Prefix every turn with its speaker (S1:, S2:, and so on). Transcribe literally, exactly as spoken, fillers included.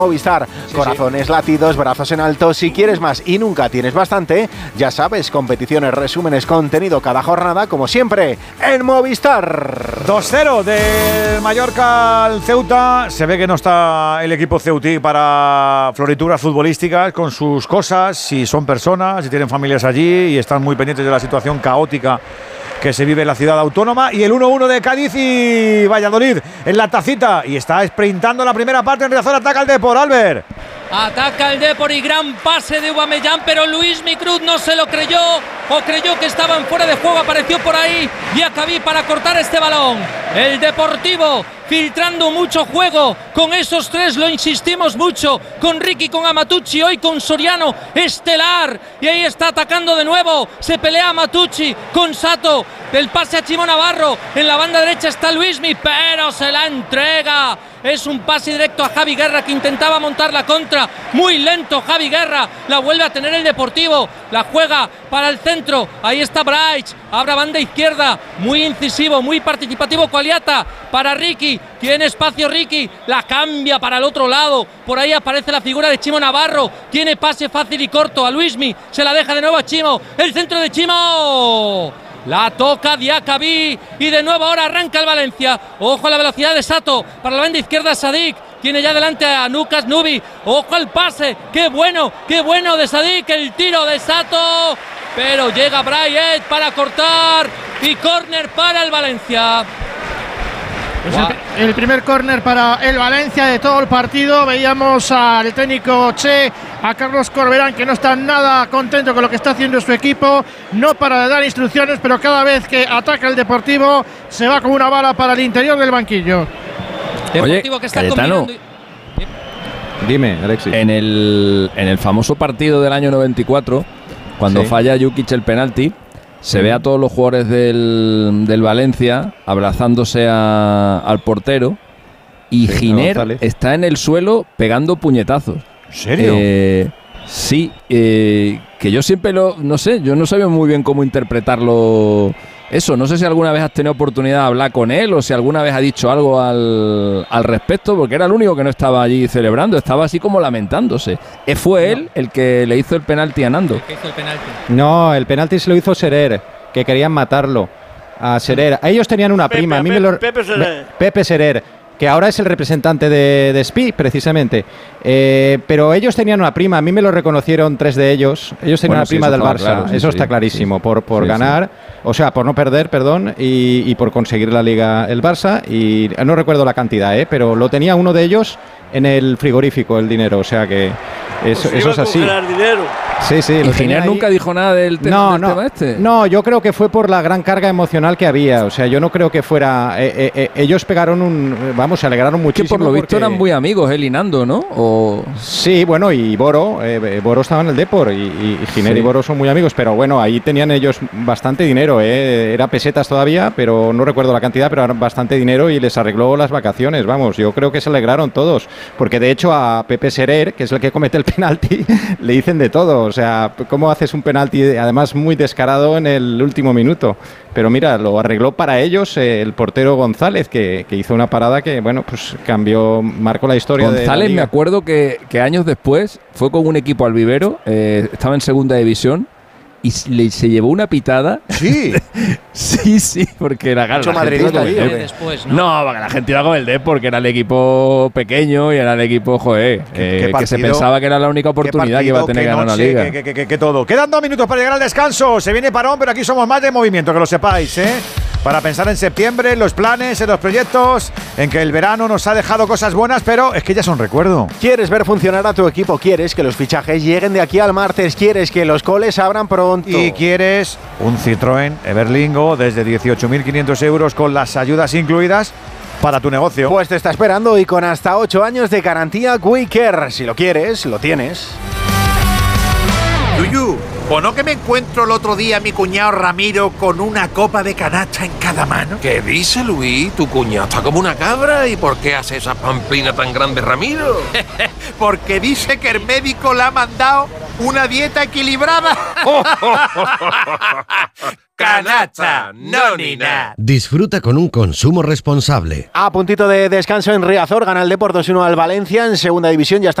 S1: Movistar, sí, corazones, sí. latidos, brazos en alto. Si quieres más y nunca tienes bastante, ya sabes, competiciones, resúmenes, contenido cada jornada, como siempre, en Movistar.
S2: dos cero del Mallorca al Ceuta. Se ve que no está el equipo ceutí para florituras futbolísticas, con sus cosas, si son personas, si tienen familias allí y están muy pendientes de la situación caótica que se vive en la ciudad autónoma. Y el uno uno de Cádiz y Valladolid en la tacita. Y está sprintando la primera parte en Riazor. Ataca el Depor, Albert.
S3: Ataca el Depor y gran pase de Aubameyang, pero Luis Micruz no se lo creyó o creyó que estaban fuera de juego. Apareció por ahí Diacabí para cortar este balón. El Deportivo filtrando mucho juego con esos tres, lo insistimos mucho, con Ricky, con Amatucci, hoy con Soriano, estelar, y ahí está atacando de nuevo, se pelea Amatucci con Sato, el pase a Chimo Navarro, en la banda derecha está Luismi, pero se la entrega, es un pase directo a Javi Guerra que intentaba montar la contra, muy lento Javi Guerra, la vuelve a tener el Deportivo, la juega para el centro, ahí está Bright, abre banda izquierda, muy incisivo, muy participativo Coaliata, para Ricky, tiene espacio Ricky, la cambia para el otro lado, por ahí aparece la figura de Chimo Navarro, tiene pase fácil y corto a Luismi, se la deja de nuevo a Chimo, el centro de Chimo, la toca Diacabí y de nuevo ahora arranca el Valencia, ojo a la velocidad de Sato, para la banda izquierda Sadik, tiene ya delante a Nukas Nubi, ojo al pase, qué bueno, qué bueno de Sadik, el tiro de Sato, pero llega Brayet para cortar y córner para el Valencia.
S4: Pues el, el primer córner para el Valencia de todo el partido. Veíamos al técnico Che, a Carlos Corberán, que no está nada contento con lo que está haciendo su equipo, no para de dar instrucciones, pero cada vez que ataca el Deportivo se va como una bala para el interior del banquillo.
S5: Deportivo
S3: que está
S5: Cayetano,
S6: dime, Alexis.
S5: En el, en el famoso partido del año noventa y cuatro, cuando sí. falla Jukic el penalti, se ve a todos los jugadores del, del Valencia abrazándose a, al portero y sí, Giner está en el suelo pegando puñetazos.
S2: ¿En serio?
S5: Eh, sí, eh, que yo siempre lo... No sé, yo no sabía muy bien cómo interpretarlo eso. No sé si alguna vez has tenido oportunidad de hablar con él o si alguna vez ha dicho algo al, al respecto, porque era el único que no estaba allí celebrando, estaba así como lamentándose. ¿Fue no. él el que le hizo el penalti a Nando?
S3: ¿El que hizo el penalti?
S6: No, el penalti se lo hizo Serer, que querían matarlo a Serer. Ellos tenían una
S7: Pepe,
S6: prima, a mí
S7: Pepe,
S6: me lo,
S7: Pepe Serer.
S6: Pepe Serer, que ahora es el representante de, de S P I, precisamente. Eh, pero ellos tenían una prima, a mí me lo reconocieron tres de ellos. Ellos tenían bueno, una prima sí, del Barça, claro, sí, eso sí, está clarísimo, sí. por, por sí, ganar, sí. o sea, por no perder, perdón, y, y por conseguir la Liga el Barça. Y no recuerdo la cantidad, ¿eh? Pero lo tenía uno de ellos en el frigorífico, el dinero, o sea que eso, pues eso es así.
S7: Dinero.
S6: Sí, sí.
S5: ¿Y Giner nunca dijo nada del, tema,
S6: no,
S5: del
S6: no,
S5: tema este?
S6: No, yo creo que fue por la gran carga emocional que había. O sea, yo no creo que fuera... Eh, eh, eh, ellos pegaron un... Vamos, se alegraron muchísimo.
S5: Que por lo
S6: porque...
S5: visto eran muy amigos, él y Nando, ¿no? O...
S6: Sí, bueno, y Boro. Eh, Boro estaba en el Depor y, y, y Giner sí. y Boro son muy amigos. Pero bueno, ahí tenían ellos bastante dinero. Eh. Era pesetas todavía, pero no recuerdo la cantidad, pero era bastante dinero y les arregló las vacaciones. Vamos, yo creo que se alegraron todos. Porque de hecho a Pepe Serer, que es el que comete el penalti, le dicen de todo. O sea, ¿cómo haces un penalti además muy descarado en el último minuto? Pero mira, lo arregló para ellos eh, el portero González, que, que hizo una parada que, bueno, pues cambió, marcó la historia
S5: González,
S6: de la Liga.
S5: Me acuerdo que, que años después fue con un equipo al vivero, eh, estaba en segunda división y le, se llevó una pitada.
S2: Sí.
S5: sí, sí, porque era
S1: mucho madridista ahí.
S3: Después, ¿no?
S5: no, porque la gente iba con el Depor, porque era el equipo pequeño y era el equipo, joder,
S2: ¿Qué,
S5: eh,
S2: qué
S5: que se pensaba que era la única oportunidad partido, que iba a tener ganar la Liga.
S2: Que, que, que, que todo. Quedan dos minutos para llegar al descanso. Se viene parón, pero aquí somos más de movimiento, que lo sepáis, ¿eh? Para pensar en septiembre, en los planes, en los proyectos, en que el verano nos ha dejado cosas buenas, pero es que ya son recuerdo.
S1: ¿Quieres ver funcionar a tu equipo? ¿Quieres que los fichajes lleguen de aquí al martes? ¿Quieres que los coles abran pronto?
S2: Y quieres un Citroën Everlingo desde dieciocho mil quinientos euros con las ayudas incluidas para tu negocio.
S1: Pues te está esperando y con hasta ocho años de garantía Quaker. Si lo quieres, lo tienes.
S8: Yuyu, ¿o no que me encuentro el otro día a mi cuñado Ramiro con una copa de canacha en cada mano?
S9: ¿Qué dice, Luis? Tu cuñado está como una cabra. ¿Y por qué hace esa pamplina tan grande, Ramiro?
S8: porque dice que el médico le ha mandado una dieta equilibrada. Canacha, no ni nada.
S7: Disfruta con un consumo responsable.
S1: A puntito de descanso en Riazor, gana el Depor dos uno al Valencia en segunda división. Ya está